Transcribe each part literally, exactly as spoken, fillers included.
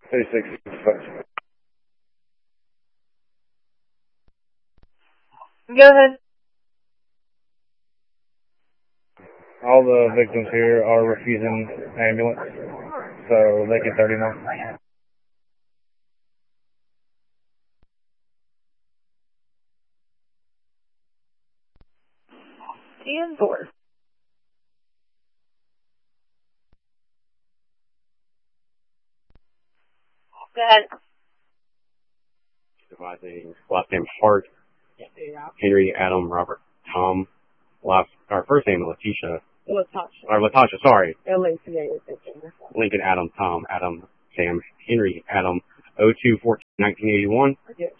thirty-six. Go ahead. All the victims here are refusing ambulance, so they get thirty now. ten four. Go ahead. Supervising last name Hart, Henry, Adam, Robert, Tom. Last, our first name Letitia. Latasha. Or Latasha, sorry. L A T A. Lincoln, Adam, Tom, Adam, Sam, Henry, Adam, oh two fourteen nineteen eighty-one. Yes.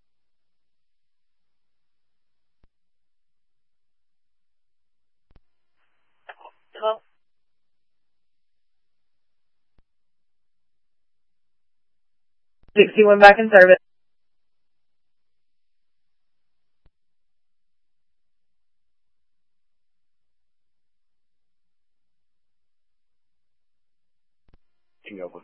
Hello? sixty-one back in service. Hang over.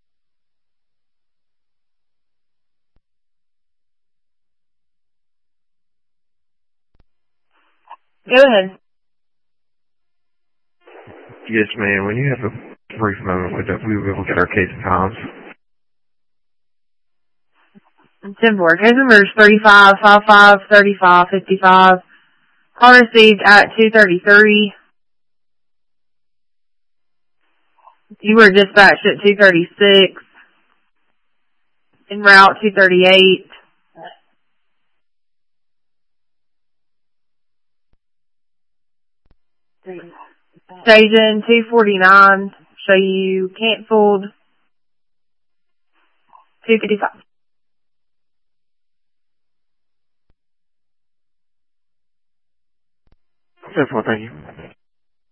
Go ahead. Yes, ma'am. When you have a brief moment with us, we will look at our case times. ten four. Case number is thirty-five fifty-five thirty-five fifty-five. Call received at two thirty-three. You were dispatched at two thirty-six. En route two thirty-eight. Station two forty-nine. Show you canceled. two fifty-five. ten four, thank you.